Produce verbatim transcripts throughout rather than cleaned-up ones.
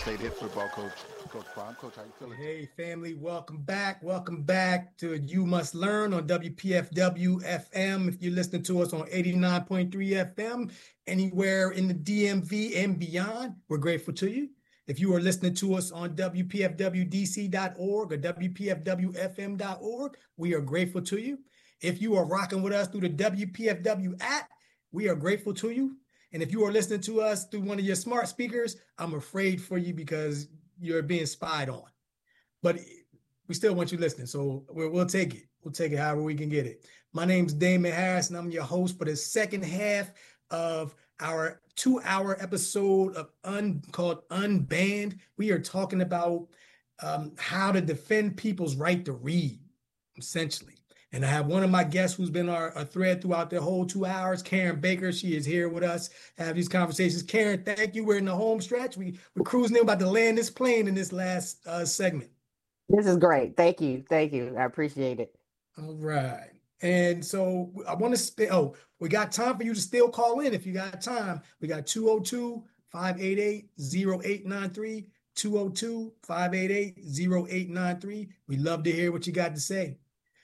State head football coach, Coach Prime. Coach, how you feeling? Hey, family, welcome back. Welcome back to You Must Learn on W P F W F M. If you're listening to us on eighty-nine point three F M, anywhere in the D M V and beyond, we're grateful to you. If you are listening to us on W P F W D C dot org or W P F W F M dot org, we are grateful to you. If you are rocking with us through the W P F W app, we are grateful to you. And if you are listening to us through one of your smart speakers, I'm afraid for you because you're being spied on. But we still want you listening, so we'll, we'll take it. We'll take it however we can get it. My name's Damon Harris, and I'm your host for the second half of our two-hour episode of un, called Unbanned. We are talking about um, how to defend people's right to read, essentially. And I have one of my guests who's been our, our thread throughout the whole two hours, Karen Baker. She is here with us to have these conversations. Karen, thank you. We're in the home stretch. We, we're cruising in, about to land this plane in this last uh, segment. This is great. Thank you. Thank you. I appreciate it. All right. And so I want to spend, oh, we got time for you to still call in if you got time. We got two oh two, five eight eight, oh eight nine three, two oh two, five eight eight, oh eight nine three. We'd love to hear what you got to say.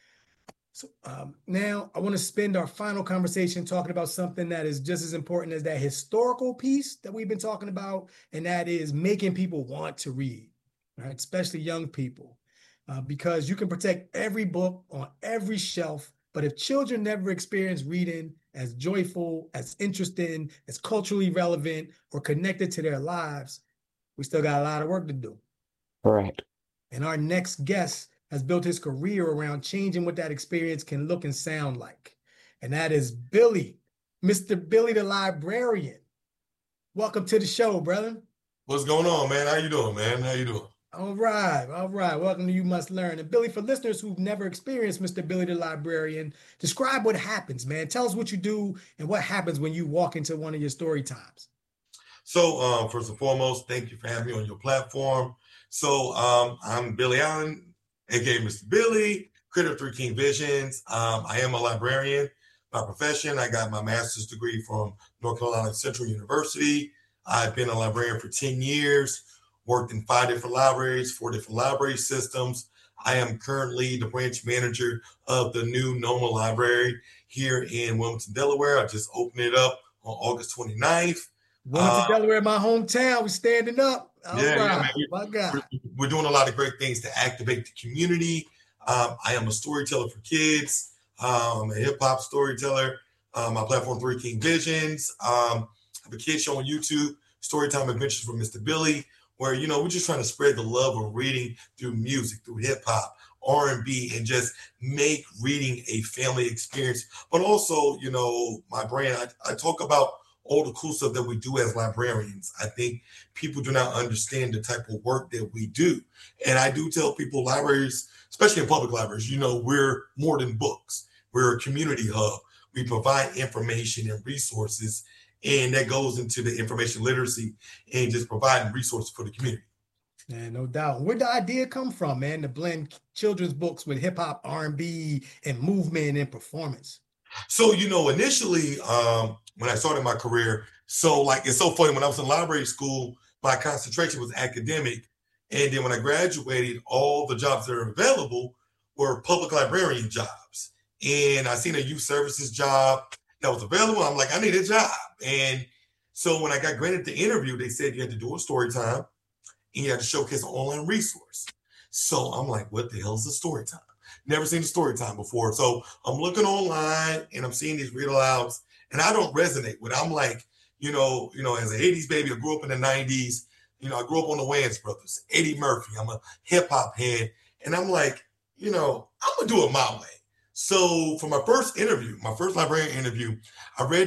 So um, now I want to spend our final conversation talking about something that is just as important as that historical piece that we've been talking about, and that is making people want to read, right? Especially young people, uh, because you can protect every book on every shelf, but if children never experience reading as joyful, as interesting, as culturally relevant, or connected to their lives, we still got a lot of work to do. Correct. And our next guest has built his career around changing what that experience can look and sound like. And that is Billy, Mister Billy the Librarian. Welcome to the show, brother. What's going on, man? How you doing, man? How you doing? All right, all right. Welcome to You Must Learn. And Billy, for listeners who've never experienced Mister Billy the Librarian, describe what happens, man. Tell us what you do and what happens when you walk into one of your story times. So um, first and foremost, thank you for having me on your platform. So um, I'm Billy Allen, A K A Mister Billy, creator of Three King Visions. Um, I am a librarian by profession. I got my master's degree from North Carolina Central University. I've been a librarian for ten years, worked in five different libraries, four different library systems. I am currently the branch manager of the new NOMA Library here in Wilmington, Delaware. I just opened it up on August twenty-ninth. Wilmington, uh, Delaware, my hometown. We're standing up. All yeah, right. yeah man. My God. We're, we're doing a lot of great things to activate the community. Um, I am a storyteller for kids. Um, a hip hop storyteller. Um, my platform, Three King Visions. Um, I have a kid show on YouTube, Storytime Adventures with Mister Billy, where, you know, we're just trying to spread the love of reading through music, through hip hop, R and B, and just make reading a family experience. But also, you know, my brand, I, I talk about all the cool stuff that we do as librarians. I think people do not understand the type of work that we do. And I do tell people, libraries, especially in public libraries, you know, we're more than books. We're a community hub. We provide information and resources, and that goes into the information literacy and just providing resources for the community. Yeah, no doubt. Where'd the idea come from, man, to blend children's books with hip hop, R and B, and movement and performance? So, you know, initially, um, when I started my career, so like, it's so funny, when I was in library school, my concentration was academic. And then when I graduated, all the jobs that are available were public librarian jobs. And I seen a youth services job that was available. I'm like, I need a job. And so when I got granted the interview, they said you had to do a story time and you had to showcase an online resource. So I'm like, what the hell is a story time? Never seen a story time before. So I'm looking online and I'm seeing these read alouds, and I don't resonate with it. I'm like, you know, you know, as an eighties baby, I grew up in the nineties. You know, I grew up on the Wayans Brothers, Eddie Murphy. I'm a hip hop head. And I'm like, you know, I'm going to do it my way. So for my first interview, my first librarian interview, I read